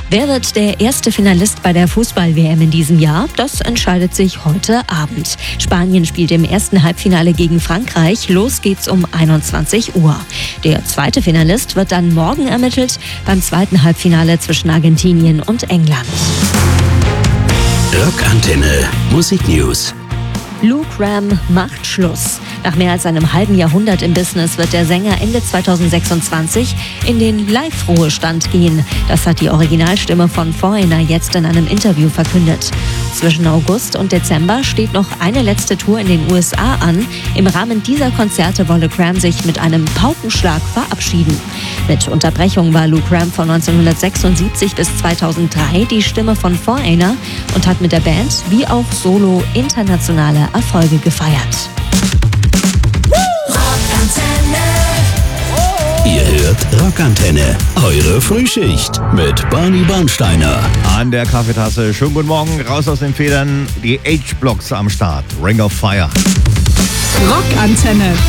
Wer wird der erste Finalist bei der Fußball-WM in diesem Jahr? Das entscheidet sich heute Abend. Spanien spielt im ersten Halbfinale gegen Frankreich. Los geht's um 21 Uhr. Der zweite Finalist wird dann morgen ermittelt beim zweiten Halbfinale zwischen Argentinien und England. Rockantenne Musiknews. Lou Gramm macht Schluss. Nach mehr als einem halben Jahrhundert im Business wird der Sänger Ende 2026 in den Live-Ruhestand gehen. Das hat die Originalstimme von Foreigner jetzt in einem Interview verkündet. Zwischen August und Dezember steht noch eine letzte Tour in den USA an. Im Rahmen dieser Konzerte wolle Gramm sich mit einem Paukenschlag verabschieden. Mit Unterbrechung war Lou Gramm von 1976 bis 2003 die Stimme von Foreigner und hat mit der Band wie auch solo internationale Erfolge gefeiert. Ihr hört Rockantenne, eure Frühschicht mit Barney Bernsteiner. An der Kaffeetasse. Schönen guten Morgen, raus aus den Federn. Die H-Blocks am Start. Ring of Fire. Rockantenne.